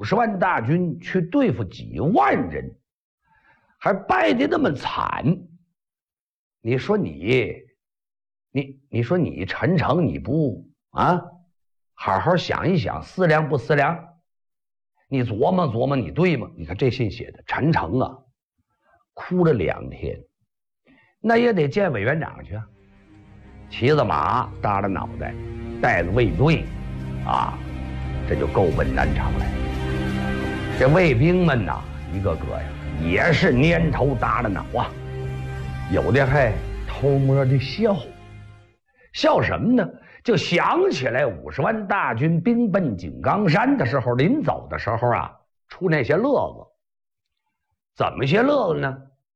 50万大军去对付几万人，还败得那么惨。你说你陈诚你不啊，好好想一想，思量不思量？你琢磨琢磨，你对吗？你看这信写的，陈诚啊，哭了2天，那也得见委员长去啊。骑着马，耷拉脑袋，带着卫队，啊，这就够奔南昌来。这卫兵们呐，一个个呀，也是蔫头耷拉脑啊，有的还偷摸的笑，笑什么呢？就想起来50万大军兵奔井冈山的时候，临走的时候啊，出那些乐子。怎么些乐子呢？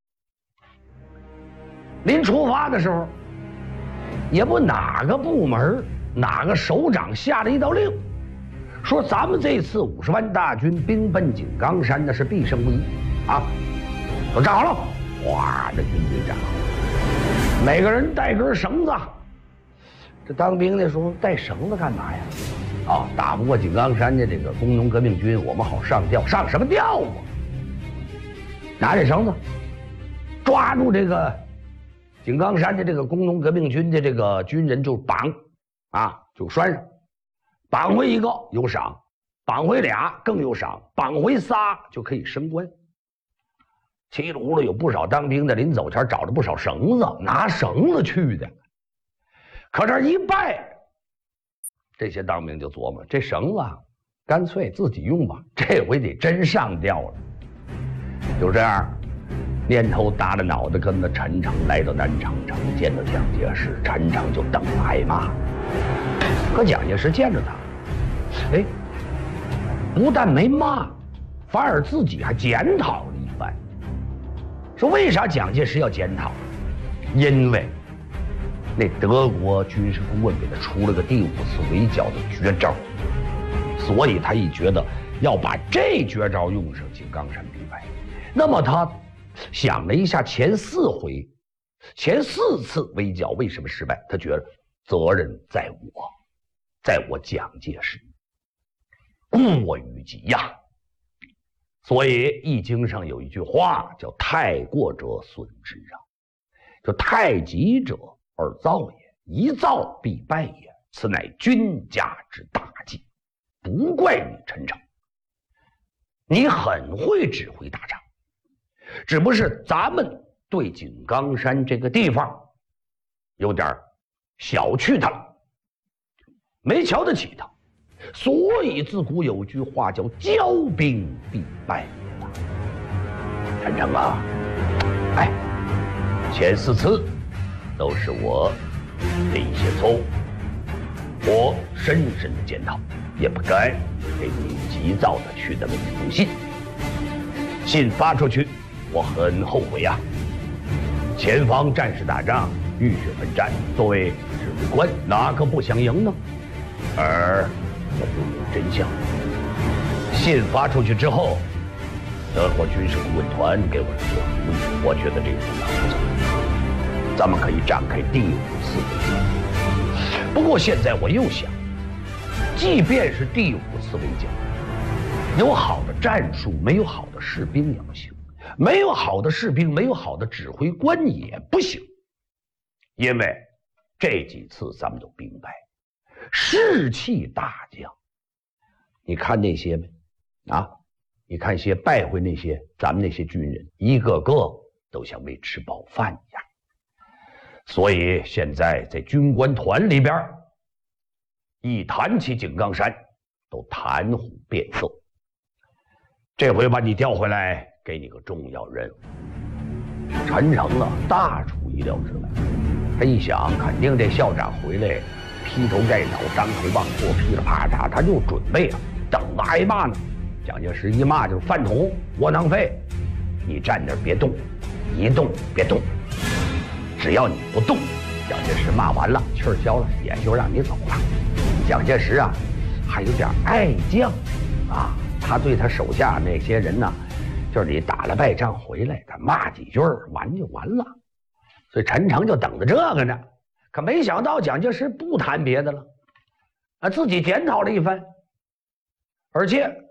临出发的时候，也不哪个部门哪个首长下了一道令，说咱们这次50万大军兵奔井冈山那是必胜无疑啊！都站好了，哗，这军队站好，每个人带根绳子。这当兵的说带绳子干嘛呀？啊，打不过井冈山的这个工农革命军，我们好上吊。上什么吊啊？拿这绳子抓住这个井冈山的这个工农革命军的这个军人就绑啊，就拴上，绑回一个有赏，绑回俩更有赏，绑回仨就可以升官。稀里糊涂有不少当兵的临走前找了不少绳子，拿绳子去的。可这一拜，这些当兵就琢磨，这绳子啊，干脆自己用吧，这回得真上吊了。就这样，蔫头耷拉脑袋跟着陈诚来到南昌城，见到蒋介石，陈诚就等着挨骂。可蒋介石见着他，哎，不但没骂，反而自己还检讨了一番。说为啥蒋介石要检讨？因为那德国军事顾问给他出了个第5次围剿的绝招，所以他一觉得要把这绝招用上，井冈山必败。那么他想了一下前4次围剿为什么失败，他觉得责任在我蒋介石，故我于己呀。所以《易经》上有一句话叫“太过者损之”啊，就太急者而躁也，一躁必败也，此乃君家之大忌。不怪你陈诚，你很会指挥打仗，只不过是咱们对井冈山这个地方有点小觑他了，没瞧得起他，所以自古有句话叫骄兵必败也。陈诚啊，哎，前4次都是我的一些错误，我深深的检讨，也不该给你急躁的去那么一封信。信发出去，我很后悔呀。前方战士打仗，浴血奋战，作为指挥官，哪个不想赢呢？而我不明真相。信发出去之后，德国军事顾问团给我做服务，我觉得这个方法不错，咱们可以展开第5次围剿。不过现在我又想，即便是第5次围剿，有好的战术，没有好的士兵也不行，没有好的士兵，没有好的指挥官也不行，因为这几次咱们都兵败，士气大降。你看那些啊，你看些败回那些咱们那些军人，一个个都像没吃饱饭一样。所以现在在军官团里边，一谈起井冈山，都谈虎变色。这回把你调回来，给你个重要任务。陈诚啊，大出意料之外。他一想，肯定这校长回来，劈头盖脑、张口往过、噼里啪嚓，他就准备了，等着挨骂呢。蒋介石一骂就是饭桶、窝囊废，你站那儿别动，一动别动。只要你不动，蒋介石骂完了，气儿消了，也就让你走了。蒋介石啊，还有点爱将啊，他对他手下那些人呢，就是你打了败仗回来，他骂几句完就完了。所以陈诚就等着这个呢，可没想到蒋介石不谈别的了，自己检讨了一番，而且